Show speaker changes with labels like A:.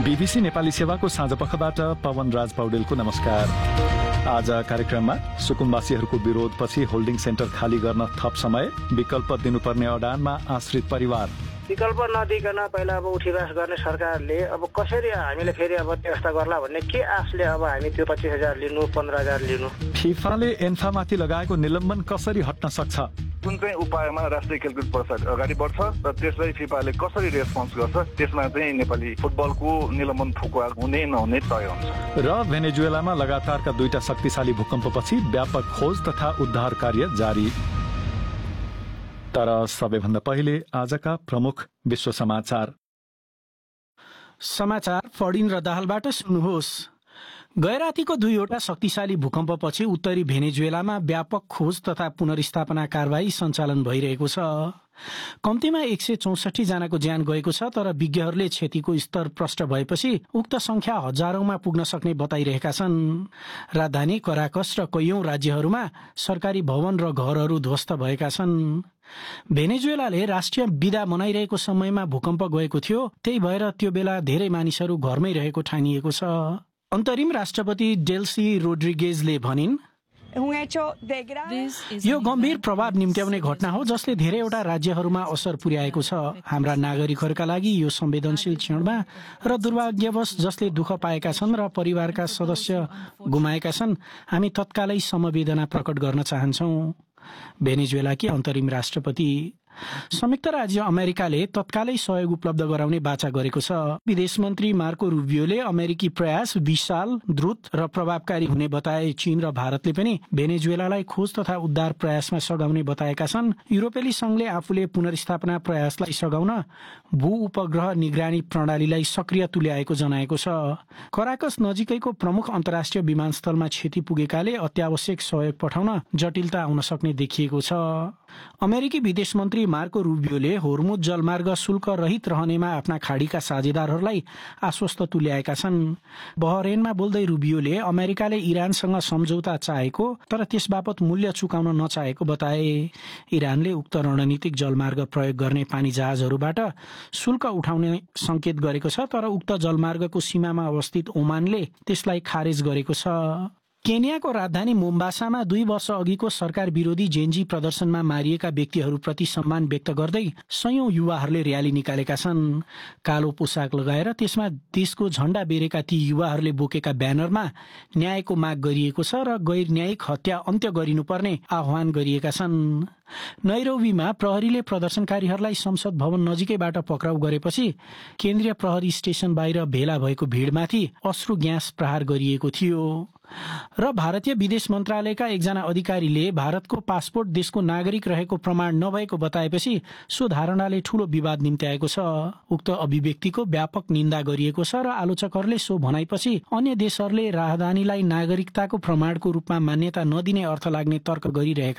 A: BBC Nepali सेवाको साँझपखबाट पवन राज पौडेलको नमस्कार। आज कार्यक्रममा सुकुम्बासीहरूको विरोधपछि होल्डिङ सेन्टर खाली गर्न थप समय, विकल्प दिनुपर्ने अडानमा आश्रित परिवार।
B: विकल्प नदिकन पहिला अब उठीवास गर्ने सरकारले अब कसरी हामीले फेरि अब व्यवस्था गर्ला भन्ने के आशले अब हामी त्यो 25,000 लिनु 15,000 लिनु।
A: फिफाले एन्फामाथि लगाएको निलम्बन कसरी हट्न सक्छ?
C: कुन चाहिँ उपायमा राष्ट्रिय खेलकुद परिषद अगाडि बढ्छ र त्यसलाई फिफाले कसरी रेस्पोन्स गर्छ, त्यसमा चाहिँ नेपाली फुटबलको निलम्बन फुकुवा हुने नहुने तय हुन्छ।
A: र भेनेजुएलामा लगातारका दुईटा शक्तिशाली भूकम्पपछि व्यापक खोज तथा उद्धार कार्य जारी। तर सबैभन्दा पहिले आजका प्रमुख विश्व समाचार
D: फडिन र दाहालबाट सुन्नुहोस्। गैरातीको दुईवटा शक्तिशाली भूकम्पपछि उत्तरी भेनेजुएलामा व्यापक खोज तथा पुनर्स्थापना कारवाही सञ्चालन भइरहेको छ। कम्तीमा 164 जनाको ज्यान गएको छ, तर विज्ञहरूले क्षतिको स्तर प्रष्ट भएपछि उक्त संख्या हजारौंमा पुग्न सक्ने बताइरहेका छन्। राजधानी कराकस र कैयौं राज्यहरूमा सरकारी भवन र घरहरू ध्वस्त भएका छन्। भेनेजुएलाले राष्ट्रिय बिदा मनाइरहेको समयमा भूकम्प गएको थियो, त्यही भएर त्यो बेला धेरै मानिसहरू घरमै रहेको ठानिएको छ। अन्तरिम राष्ट्रपति डेल्सी रोड्रिगेजले भनिन्, यो गम्भीर प्रभाव निम्त्याउने घटना हो जसले धेरैवटा राज्यहरूमा असर पुर्याएको छ। हाम्रा नागरिकहरूका लागि यो संवेदनशील क्षणमा र दुर्भाग्यवश जसले दुःख पाएका छन् र परिवारका सदस्य गुमाएका छन्, हामी तत्कालै समवेदना प्रकट गर्न चाहन्छौं। भेनेजुएलाकी अन्तरिम राष्ट्रपति संयुक्त राज्य अमेरिकाले तत्कालै सहयोग उपलब्ध गराउने बाचा गरेको छ। विदेश मन्त्री मार्को रुबियोले अमेरिकी प्रयास विशाल, द्रुत र प्रभावकारी हुने बताए। चीन र भारतले पनि भेनेजुएलालाई खोज तथा उद्धार प्रयासमा सघाउने बताएका छन्। युरोपेली संघले आफूले पुनर्स्थापना प्रयासलाई सघाउन भू उपग्रह निगरानी प्रणालीलाई सक्रिय तुल्याएको जनाएको छ। कराकस नजिकैको प्रमुख अन्तर्राष्ट्रिय विमानस्थलमा क्षति पुगेकाले अत्यावश्यक सहयोग पठाउन जटिलता आउन सक्ने देखिएको छ। अमेरिकी विदेश मन्त्री मार्को रुबियोले होर्मुज जलमार्ग शुल्क रहित रहनेमा आफ्ना खाडीका साझेदारहरूलाई आश्वस्त तुल्याएका छन्। बहरेनमा बोल्दै रुबियोले अमेरिकाले इरानसँग सम्झौता चाहेको तर त्यसबापत मूल्य चुकाउन नचाहेको बताए। इरानले उक्त रणनीतिक जलमार्ग प्रयोग गर्ने पानी जहाजहरूबाट शुल्क उठाउने संकेत गरेको छ, तर उक्त जलमार्गको सीमामा अवस्थित ओमानले त्यसलाई खारेज गरेको छ। केन्याको राजधानी मोम्बासामा 2 वर्ष अघिको सरकार विरोधी जेन्जी प्रदर्शनमा मारिएका व्यक्तिहरूप्रति सम्मान व्यक्त गर्दै सयौं युवाहरूले र्याली निकालेका छन्। कालो पोसाक लगाएर त्यसमा देशको झण्डा बेरेका ती युवाहरूले बोकेका ब्यानरमा न्यायको माग गरिएको छ र गैर न्यायिक हत्या अन्त्य गरिनुपर्ने आह्वान गरिएका छन्। नैरोबीमा प्रहरीले प्रदर्शनकारीहरूलाई संसद भवन नजिकैबाट पक्राउ गरेपछि केन्द्रीय प्रहरी स्टेशन बाहिर भेला भएको भिडमाथि अश्रु ग्यास प्रहार गरिएको थियो। र भारतीय विदेश मन्त्रालयका एकजना अधिकारीले भारतको पासपोर्ट देशको नागरिक रहेको प्रमाण नभएको बताएपछि सो धारणाले ठूलो विवाद निम्त्याएको छ। उक्त अभिव्यक्तिको व्यापक निन्दा गरिएको छ र आलोचकहरूले सो भनाइपछि अन्य देशहरूले राजधानीलाई नागरिकताको प्रमाणको रूपमा मान्यता नदिने अर्थ लाग्ने तर्क गरिरहेका